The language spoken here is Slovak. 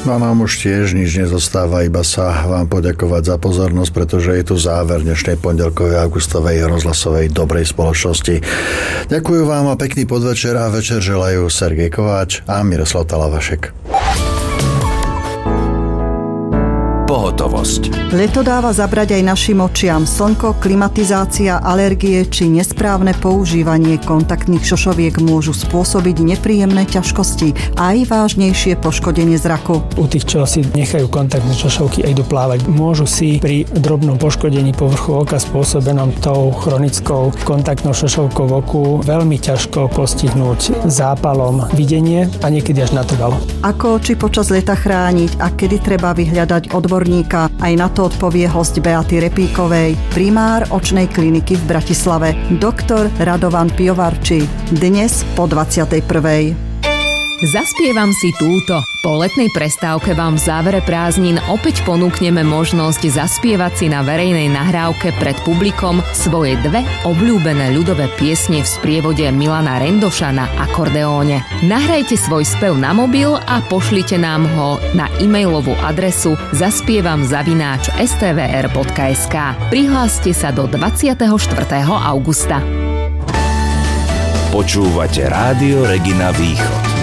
No nám už tiež nič nezostáva, iba sa vám poďakovať za pozornosť, pretože je tu záver dnešnej pondelkovej augustovej rozhlasovej dobrej spoločnosti. Ďakujem vám a pekný podvečer a večer želajú Sergej Kováč a Miroslav Talavašek. Pohotovosť. Leto dáva zabrať aj našim očiam. Slnko, klimatizácia, alergie či nesprávne používanie kontaktných šošoviek môžu spôsobiť nepríjemné ťažkosti a aj vážnejšie poškodenie zraku. U tých, čo si nechajú kontaktné šošovky a idú plávať, môžu si pri drobnom poškodení povrchu oka spôsobenom tou chronickou kontaktnou šošovkou v oku veľmi ťažko postihnúť zápalom videnie a niekedy až na trvalo. Ako oči počas leta chrániť a kedy treba vyhľadať odborníka, aj na to odpovie hosť Beaty Repíkovej, primár očnej kliniky v Bratislave, doktor Radovan Piovarči. Dnes po 21. Zaspievam si túto. Po letnej prestávke vám v závere prázdnin opäť ponúkneme možnosť zaspievať si na verejnej nahrávke pred publikom svoje dve obľúbené ľudové piesne v sprievode Milana Rendoša na akordeóne. Nahrajte svoj spev na mobil a pošlite nám ho na e-mailovú adresu zaspievam@stvr.sk. Prihláste sa do 24. augusta. Počúvate Rádio Regina Východ.